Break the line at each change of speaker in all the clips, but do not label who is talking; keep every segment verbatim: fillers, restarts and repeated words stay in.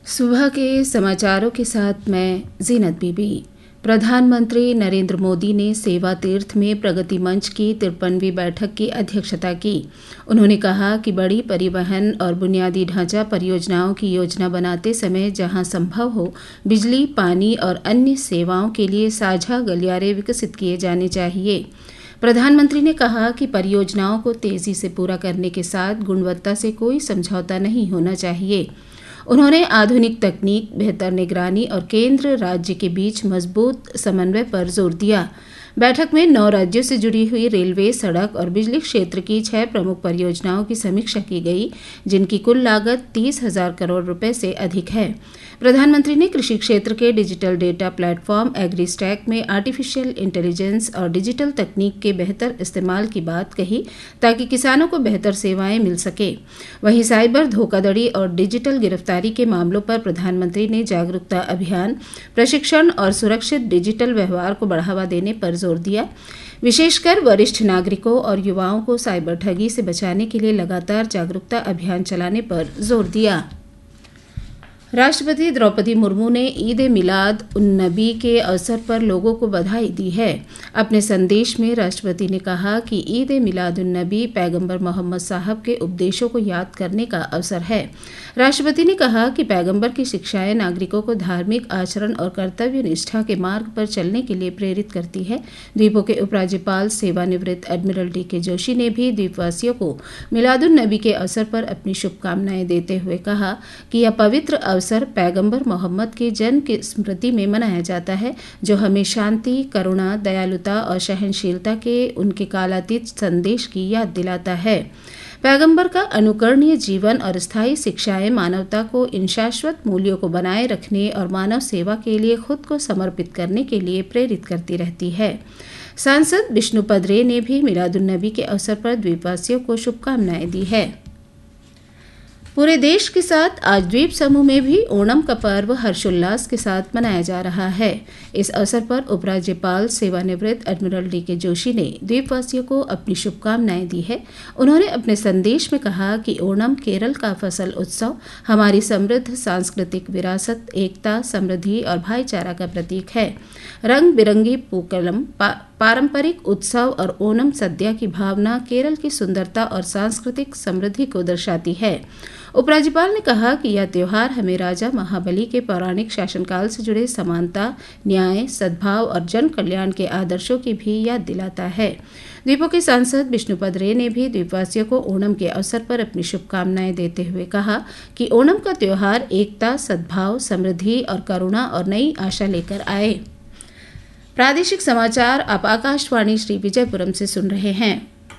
सुबह के समाचारों के साथ मैं जीनत बीबी। प्रधानमंत्री नरेंद्र मोदी ने सेवा तीर्थ में प्रगति मंच की तिरपनवीं बैठक की अध्यक्षता की। उन्होंने कहा कि बड़ी परिवहन और बुनियादी ढांचा परियोजनाओं की योजना बनाते समय जहां संभव हो बिजली, पानी और अन्य सेवाओं के लिए साझा गलियारे विकसित किए जाने चाहिए। प्रधानमंत्री ने कहा कि परियोजनाओं को तेजी से पूरा करने के साथ गुणवत्ता से कोई समझौता नहीं होना चाहिए। उन्होंने आधुनिक तकनीक, बेहतर निगरानी और केंद्र राज्य के बीच मजबूत समन्वय पर जोर दिया। बैठक में नौ राज्यों से जुड़ी हुई रेलवे, सड़क और बिजली क्षेत्र की छह प्रमुख परियोजनाओं की समीक्षा की गई, जिनकी कुल लागत तीस हजार करोड़ रुपए से अधिक है। प्रधानमंत्री ने कृषि क्षेत्र के डिजिटल डेटा प्लेटफॉर्म एग्रीस्टैक में आर्टिफिशियल इंटेलिजेंस और डिजिटल तकनीक के बेहतर इस्तेमाल की बात कही, ताकि किसानों को बेहतर सेवाएं मिल सके। वहीं साइबर धोखाधड़ी और डिजिटल गिरफ्तारी के मामलों पर प्रधानमंत्री ने जागरूकता अभियान, प्रशिक्षण और सुरक्षित डिजिटल व्यवहार को बढ़ावा देने पर जोर दिया। विशेषकर वरिष्ठ नागरिकों और युवाओं को साइबर ठगी से बचाने के लिए लगातार जागरूकता अभियान चलाने पर जोर दिया। राष्ट्रपति द्रौपदी मुर्मू ने ईद ए मिलाद उन नबी के अवसर पर लोगों को बधाई दी है। अपने संदेश में राष्ट्रपति ने कहा कि ईद ए मिलाद उन नबी पैगंबर मोहम्मद साहब के उपदेशों को याद करने का अवसर है। राष्ट्रपति ने कहा कि पैगंबर की शिक्षाएं नागरिकों को धार्मिक आचरण और कर्तव्य निष्ठा के मार्ग पर चलने के लिए प्रेरित करती है। द्वीपों के उपराज्यपाल सेवानिवृत्त एडमिरल डी के जोशी ने भी द्वीपवासियों को मिलादुन नबी के अवसर पर अपनी शुभकामनाएं देते हुए कहा कि यह पवित्र अवसर पैगंबर मोहम्मद के जन्म की स्मृति में मनाया जाता है, जो हमें शांति, करुणा, दयालुता और सहनशीलता के उनके कालातीत संदेश की याद दिलाता है। पैगंबर का अनुकरणीय जीवन और स्थायी शिक्षाएं मानवता को इन शाश्वत मूल्यों को बनाए रखने और मानव सेवा के लिए खुद को समर्पित करने के लिए प्रेरित करती रहती है। सांसद विष्णुपद रे ने भी मिलादुन्नबी के अवसर पर द्वीपवासियों को शुभकामनाएं दी है। पूरे देश के साथ आज द्वीप समूह में भी ओणम का पर्व हर्षोल्लास के साथ मनाया जा रहा है। इस अवसर पर उपराज्यपाल सेवानिवृत्त एडमिरल डी के जोशी ने द्वीपवासियों को अपनी शुभकामनाएं दी है। उन्होंने अपने संदेश में कहा कि ओणम केरल का फसल उत्सव हमारी समृद्ध सांस्कृतिक विरासत, एकता, समृद्धि और भाईचारा का प्रतीक है। रंग बिरंगी पूक्कलम, पा, पारंपरिक उत्सव और ओणम सद्या की भावना केरल की सुंदरता और सांस्कृतिक समृद्धि को दर्शाती है। उपराज्यपाल ने कहा कि यह त्योहार हमें राजा महाबली के पौराणिक शासनकाल से जुड़े समानता, न्याय, सद्भाव और जन कल्याण के आदर्शों की भी याद दिलाता है। द्वीपों के सांसद विष्णुपद रे ने भी द्वीपवासियों को ओणम के अवसर पर अपनी शुभकामनाएं देते हुए कहा कि ओणम का त्योहार एकता, सद्भाव, समृद्धि और करुणा और नई आशा लेकर आए। प्रादेशिक समाचार आप आकाशवाणी श्री विजयपुरम से सुन रहे हैं।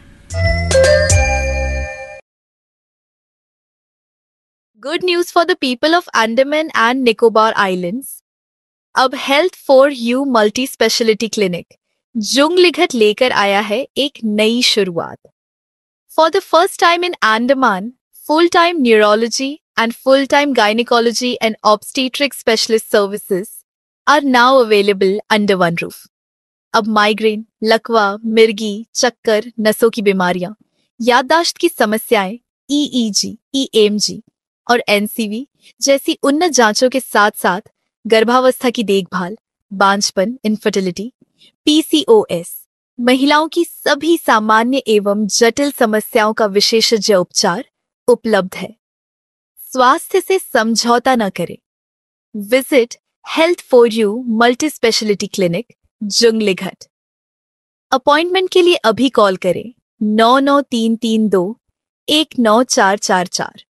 Good news for the people of Andaman and Nicobar Islands. अब health for you multi speciality clinic जुंगलीघट लेकर आया है एक नई शुरुआत। For the first time in Andaman, full time neurology and full time gynaecology and obstetric specialist services are now available under one roof. अब migraine, लकवा, मिर्गी, चक्कर, नसों की बीमारियां, याददाश्त की समस्याएं, ईईजी, ईएमजी और एनसीवी जैसी उन्नत जांचों के साथ साथ गर्भावस्था की देखभाल, बांझपन, इनफर्टिलिटी, पीसीओएस, महिलाओं की सभी सामान्य एवं जटिल समस्याओं का विशेषज्ञ उपचार उपलब्ध है। स्वास्थ्य से समझौता न करें। Visit health for you multi speciality clinic जुंगलीघट। Appointment के लिए अभी कॉल करें नौ नौ तीन तीन दो एक नौ चार चार चार।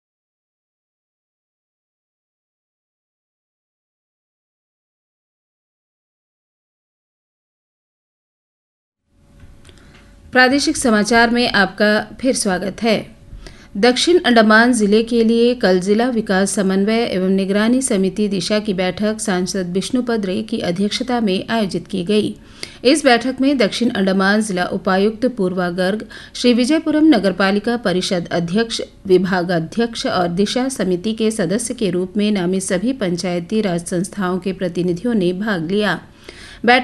प्रादेशिक समाचार में आपका फिर स्वागत है। दक्षिण अंडमान जिले के लिए कल जिला विकास समन्वय एवं निगरानी समिति दिशा की बैठक सांसद विष्णुपद रे की अध्यक्षता में आयोजित की गई। इस बैठक में दक्षिण अंडमान जिला उपायुक्त पूर्वा गर्ग, श्री विजयपुरम नगरपालिका परिषद अध्यक्ष, विभागाध्यक्ष और दिशा समिति के सदस्य के रूप में नामित सभी पंचायती राज संस्थाओं के प्रतिनिधियों ने भाग लिया।